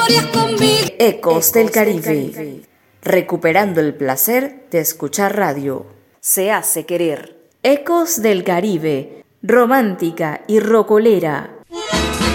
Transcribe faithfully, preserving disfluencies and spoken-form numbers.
historias conmigo. Ecos del Caribe. Recuperando el placer de escuchar radio. Se hace querer. Ecos del Caribe. Romántica y rocolera.